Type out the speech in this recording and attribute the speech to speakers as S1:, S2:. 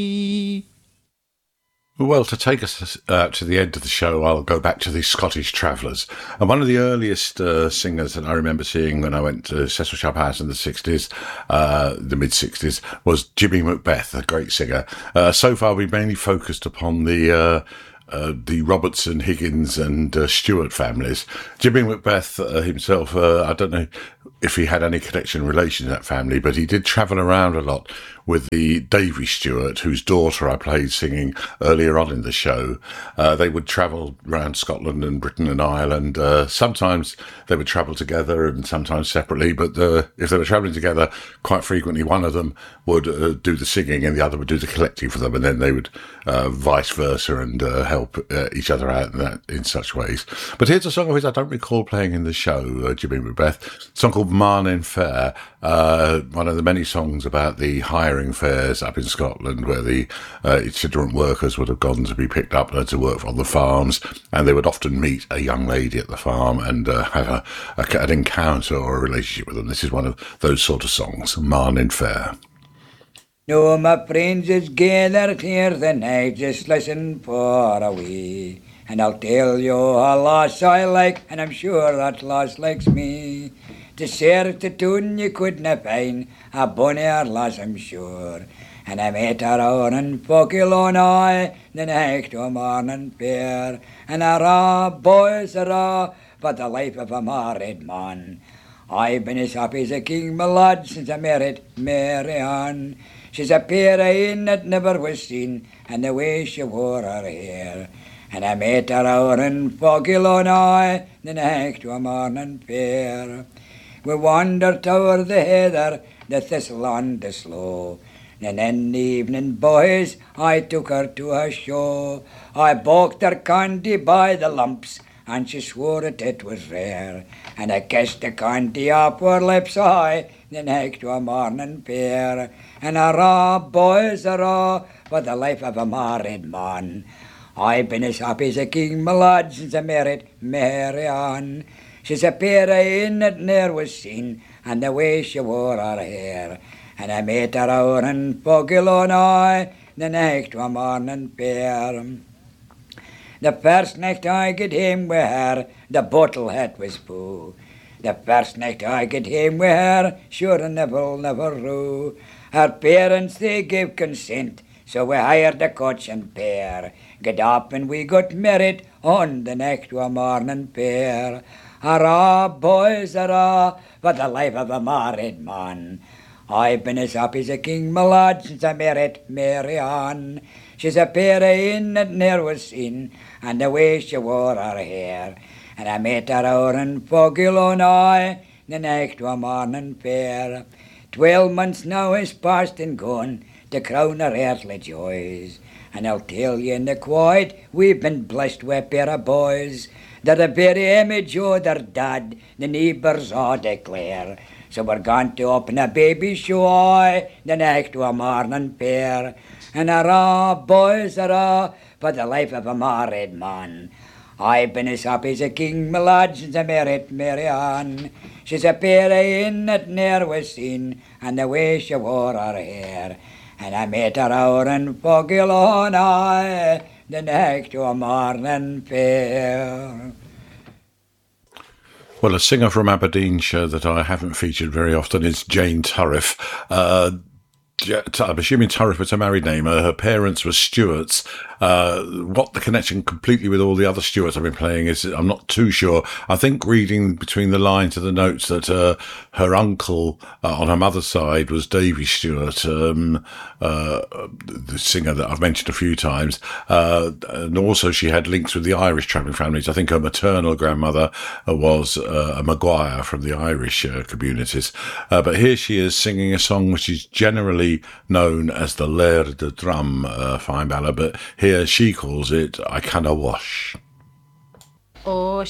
S1: Well, to take us to the end of the show, I'll go back to the Scottish Travellers. And one of the earliest singers that I remember seeing when I went to Cecil Sharp House in the 60s, the mid-60s, was Jimmy Macbeth, a great singer. So far, we've mainly focused upon the Robertson, Higgins and Stewart families. Jimmy Macbeth himself, I don't know if he had any connection, relation to that family, but he did travel around a lot with the Davy Stewart, whose daughter I played singing earlier on in the show. They would travel around Scotland and Britain and Ireland. Sometimes they would travel together and sometimes separately, but if they were travelling together, quite frequently one of them would do the singing and the other would do the collecting for them, and then they would vice versa and help each other out in such ways. But here's a song of his I don't recall playing in the show, Jimmy Macbeth, a song called Marnin Fair, one of the many songs about the hiring fairs up in Scotland where the itinerant workers would have gone to be picked up to work on the farms, and they would often meet a young lady at the farm and have an encounter or a relationship with them. This is one of those sort of songs, Marnin Fair.
S2: No, my friends is gathered here the night, just listen for a wee. And I'll tell you a lass I like, and I'm sure that lass likes me. To serve the tune you couldna find, a bonnier lass I'm sure. And I met her out in Fogilonai, the night o' Marnin Fair. And a raw boys a raw, for the life of a married man. I've been as happy as a king, my lad, since I married Mary Ann. She's a pair of een that never was seen, and the way she wore her hair. And I met her out in Fogilonai, the night o' Marnin Fair. We wandered o'er the heather, the thistle on the sloe. And in the evening, boys, I took her to a show. I bought her candy by the lumps, and she swore that it was rare. And I kissed the candy off her lips high, the night o' Marnin Fair. And a raw, boys, a raw, for the life of a married man. I've been as happy as a king, my lad, since I married Mary Ann. She's a pair of een that ne'er was seen, and the way she wore her hair. And I met her out in Fogilonai, the night o' Marnin Fair. The first night I get home with her, the bottle hat was full. The first night I get home with her, sure Neville never rue. Her parents, they gave consent, so we hired a coach and pair. Get up and we got married on the night o' Marnin Fair. Hurrah, boys, hurrah, for the life of a married man. I've been as happy as a king, my lad, since I married Mary Ann. She's a pair of een that ne'er was seen, and the way she wore her hair. And I met her out in Fogilonai, the night o' Marnin Fair. 12 months now is past and gone, to crown her earthly joys. And I'll tell you in the quiet, we've been blessed with a pair of boys. They're the very image o' their dad, the neighbours all declare. So we're going to open a baby show, the night o' Marnin Fair. And hurrah, boys, hurrah, for the life of a married man. I've been as happy as a king, my lad, since I married Mary Ann. She's a pair of een that ne'er was seen, and the way she wore her hair. And I met her out in Fogilonai, the night o' Marnin Fair.
S1: Well, a singer from Aberdeenshire that I haven't featured very often is Jane Turriff. I'm assuming Turriff was her married name. Her parents were Stewarts. What the connection completely with all the other Stewarts I've been playing is, I'm not too sure. I think reading between the lines of the notes that her uncle on her mother's side was Davy Stewart, the singer that I've mentioned a few times. And also she had links with the Irish travelling families. I think her maternal grandmother was a Maguire from the Irish communities. But here she is singing a song which is generally known as the Laird de Drum, fine ballad, but here she calls it I Canna Wash.
S3: Oh,